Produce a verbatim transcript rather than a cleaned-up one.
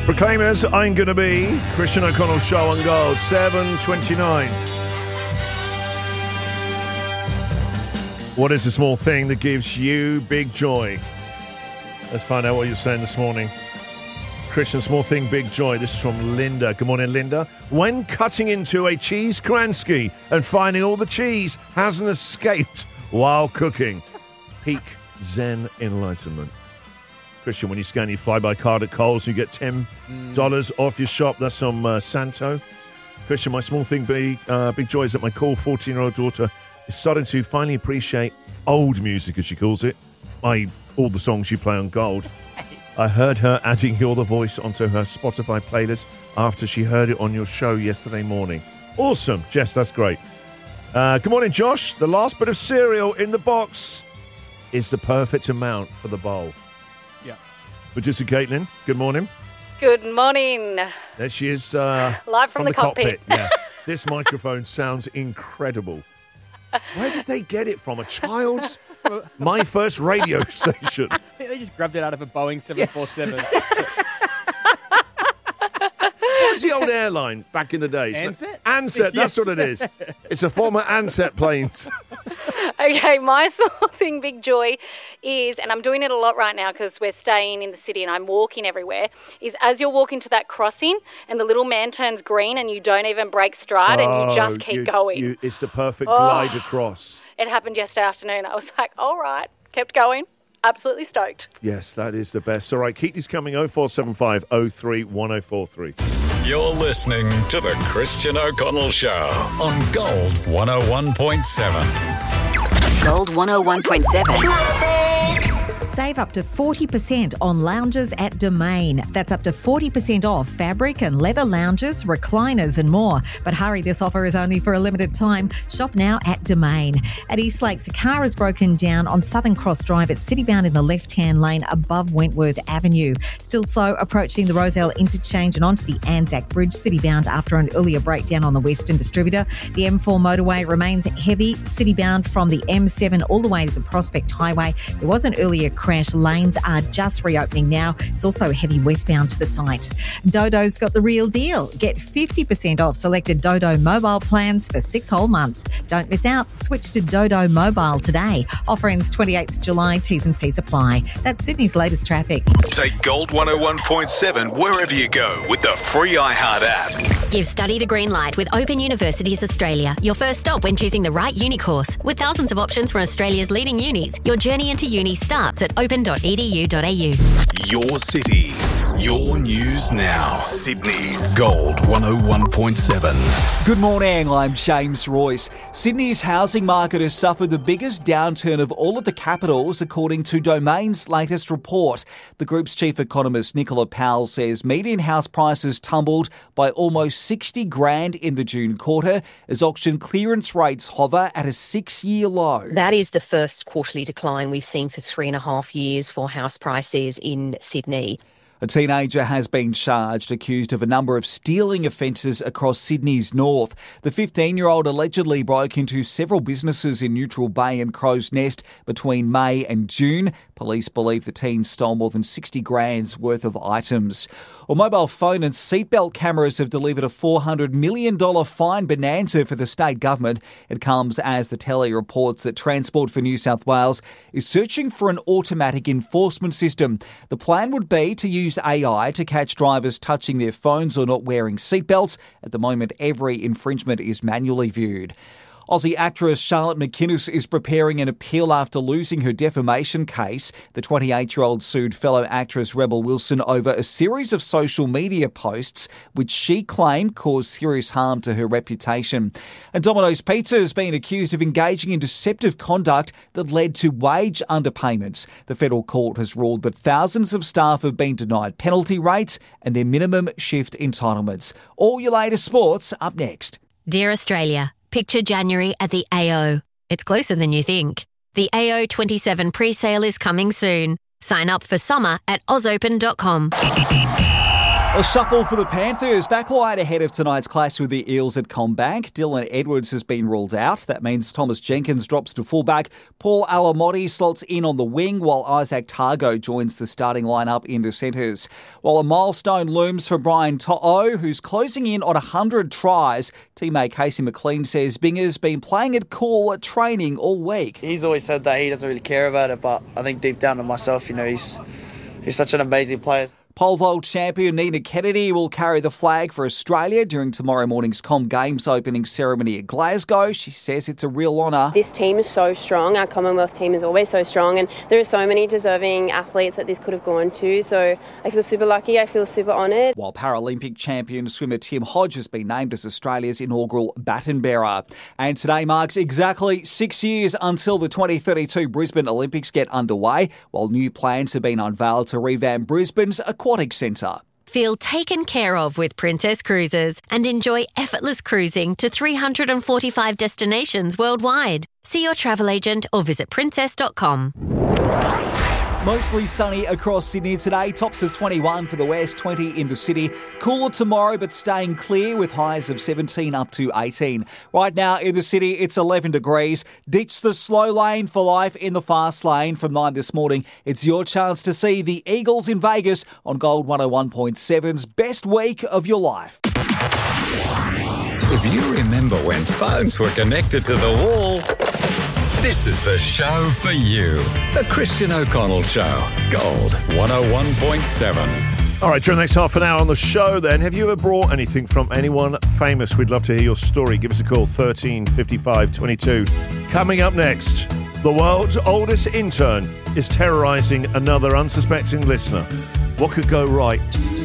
Proclaimers, I'm Gonna Be. Christian O'Connell Show on Gold, seven twenty-nine. What is the small thing that gives you big joy? Let's find out what you're saying this morning. Christian, small thing, big joy. This is from Linda. Good morning, Linda. When cutting into a cheese Kransky and finding all the cheese hasn't escaped while cooking. Peak Zen enlightenment. Christian, when you scan your fly-by card at Coles, you get ten dollars mm. off your shop. That's from uh, Santo. Christian, my small thing, big, uh, big joy is that my cool fourteen-year-old daughter is starting to finally appreciate old music, as she calls it, by all the songs you play on Gold. I heard her adding You're the Voice onto her Spotify playlist after she heard it on your show yesterday morning. Awesome. Jess, that's great. Uh, good morning, Josh. The last bit of cereal in the box is the perfect amount for the bowl. Yeah. Producer Caitlin, good morning. Good morning. There she is. Uh, Live from, from the, the cockpit. cockpit. Yeah. This microphone sounds incredible. Where did they get it from? A child's? My first radio station. I think they just grabbed it out of a Boeing seven forty-seven. What was the old airline back in the day? Ansett? Ansett, that's Yes. what it is. It's a former Ansett planes. Okay, my small thing, big joy is, and I'm doing it a lot right now because we're staying in the city and I'm walking everywhere, is as you're walking to that crossing and the little man turns green and you don't even break stride and you just keep you, going. You, it's the perfect Oh. glide across. It happened yesterday afternoon. I was like, all right, kept going. Absolutely stoked. Yes, that is the best. All right, keep these coming. oh four seven five oh three one oh four three. You're listening to The Christian O'Connell Show on Gold one oh one point seven. Gold one oh one point seven. Save up to forty percent on lounges at Domain. That's up to forty percent off fabric and leather lounges, recliners and more. But hurry, this offer is only for a limited time. Shop now at Domain. At East Lakes, a car is broken down on Southern Cross Drive. It's citybound in the left-hand lane above Wentworth Avenue. Still slow approaching the Roselle interchange and onto the Anzac Bridge, citybound after an earlier breakdown on the Western Distributor. The M four motorway remains heavy, citybound from the M seven all the way to the Prospect Highway. There was an earlier crash. Lanes are just reopening now. It's also heavy westbound to the site. Dodo's got the real deal. Get fifty percent off selected Dodo mobile plans for six whole months. Don't miss out. Switch to Dodo Mobile today. Offer ends twenty-eighth of July. T's and C's apply. That's Sydney's latest traffic. Take Gold one oh one point seven wherever you go with the free iHeart app. Give study the green light with Open Universities Australia. Your first stop when choosing the right uni course. With thousands of options from Australia's leading unis, your journey into uni starts at open dot e d u dot a u. Your city, your news now. Sydney's Gold one oh one point seven. Good morning, I'm James Royce. Sydney's housing market has suffered the biggest downturn of all of the capitals, according to Domain's latest report. The group's chief economist, Nicola Powell, says median house prices tumbled by almost sixty grand in the June quarter as auction clearance rates hover at a six-year low. That is the first quarterly decline we've seen for three and a half years for house prices in Sydney. A teenager has been charged, accused of a number of stealing offences across Sydney's north. The fifteen-year-old allegedly broke into several businesses in Neutral Bay and Crow's Nest between May and June. Police believe the teen stole more than sixty grand's worth of items. Well, mobile phone and seatbelt cameras have delivered a four hundred million dollars fine bonanza for the state government. It comes as the Telly reports that Transport for New South Wales is searching for an automatic enforcement system. The plan would be to use A I to catch drivers touching their phones or not wearing seatbelts. At the moment, every infringement is manually viewed. Aussie actress Charlotte McInnes is preparing an appeal after losing her defamation case. The twenty-eight-year-old sued fellow actress Rebel Wilson over a series of social media posts which she claimed caused serious harm to her reputation. And Domino's Pizza has been accused of engaging in deceptive conduct that led to wage underpayments. The federal court has ruled that thousands of staff have been denied penalty rates and their minimum shift entitlements. All your latest sports up next. Dear Australia, picture January at the A O. It's closer than you think. The A O twenty-seven pre-sale is coming soon. Sign up for summer at oz open dot com. A shuffle for the Panthers. Backline ahead of tonight's clash with the Eels at CommBank. Dylan Edwards has been ruled out. That means Thomas Jenkins drops to fullback. Paul Alamotti slots in on the wing, while Isaac Targo joins the starting lineup in the centres. While a milestone looms for Brian To'o, who's closing in on one hundred tries, teammate Casey McLean says Binger's been playing it cool at training all week. He's always said that he doesn't really care about it, but I think deep down to myself, you know, he's he's such an amazing player. Pole vault champion Nina Kennedy will carry the flag for Australia during tomorrow morning's Com Games opening ceremony at Glasgow. She says it's a real honour. This team is so strong. Our Commonwealth team is always so strong, and there are so many deserving athletes that this could have gone to. So I feel super lucky. I feel super honoured. While Paralympic champion swimmer Tim Hodge has been named as Australia's inaugural baton bearer. And today marks exactly six years until the twenty thirty-two Brisbane Olympics get underway, while new plans have been unveiled to revamp Brisbane's Aquatic Centre. Feel taken care of with Princess Cruises and enjoy effortless cruising to three hundred forty-five destinations worldwide. See your travel agent or visit princess dot com. Mostly sunny across Sydney today. Tops of twenty-one for the west, twenty in the city. Cooler tomorrow, but staying clear with highs of seventeen up to eighteen. Right now in the city, it's eleven degrees. Ditch the slow lane for life in the fast lane. From nine this morning, it's your chance to see the Eagles in Vegas on Gold one oh one point seven's Best Week of Your Life. If you remember when phones were connected to the wall, this is the show for you. The Christian O'Connell Show. Gold one oh one point seven. All right, during the next half an hour on the show then, have you ever brought anything from anyone famous? We'd love to hear your story. Give us a call, thirteen fifty-five twenty-two. Coming up next, the world's oldest intern is terrorising another unsuspecting listener. What could go right?